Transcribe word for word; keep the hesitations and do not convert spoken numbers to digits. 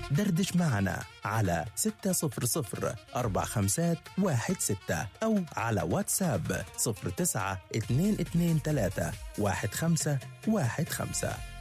دردش معنا على ستة صفر صفر أربع خمسات واحد ستة أو على واتساب صفر تسعة اتنين اتنين تلاتة واحد خمسة واحد خمسة.